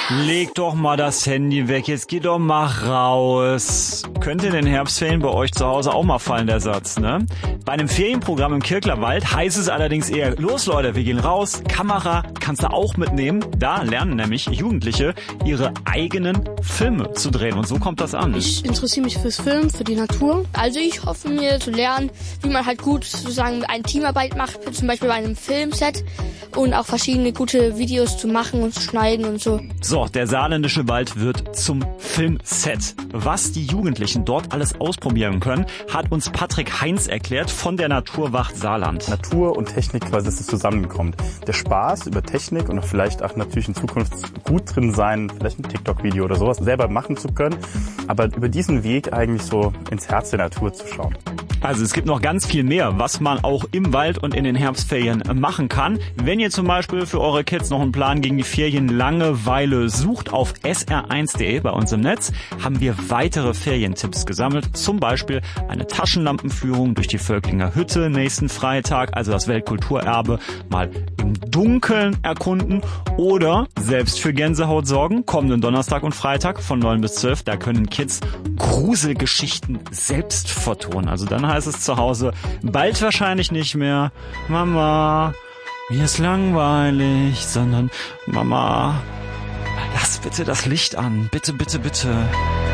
Leg doch mal das Handy weg, jetzt geh doch mal raus. Könnte in den Herbstferien bei euch zu Hause auch mal fallen, der Satz, ne? Bei einem Ferienprogramm im Kirchlerwald heißt es allerdings eher, los Leute, wir gehen raus, Kamera kannst du auch mitnehmen. Da lernen nämlich Jugendliche ihre eigenen Filme zu drehen und so kommt das an. Ich interessiere mich fürs Film, für die Natur. Also ich hoffe mir zu lernen, wie man halt gut sozusagen eine Teamarbeit macht, zum Beispiel bei einem Filmset und auch verschiedene gute Videos zu machen und zu schneiden und so. So, der saarländische Wald wird zum Filmset. Was die Jugendlichen dort alles ausprobieren können, hat uns Patrick Heinz erklärt von der Naturwacht Saarland. Natur und Technik quasi, dass es zusammenkommt. Der Spaß über Technik und vielleicht auch natürlich in Zukunft gut drin sein, vielleicht ein TikTok-Video oder sowas selber machen zu können, aber über diesen Weg eigentlich so ins Herz der Natur zu schauen. Also es gibt noch ganz viel mehr, was man auch im Wald und in den Herbstferien machen kann. Wenn ihr zum Beispiel für eure Kids noch einen Plan gegen die Ferien Langeweile sucht, auf sr1.de bei uns im Netz haben wir weitere Ferientipps gesammelt. Zum Beispiel eine Taschenlampenführung durch die Völklinger Hütte nächsten Freitag, also das Weltkulturerbe mal im Dunkeln erkunden oder selbst für Gänsehaut sorgen, kommenden Donnerstag und Freitag von 9 bis 12. Da können Kids Gruselgeschichten selbst vertonen. Also dann heißt es zu Hause bald wahrscheinlich nicht mehr Mama, mir ist langweilig, sondern Mama, lass bitte das Licht an. Bitte, bitte, bitte.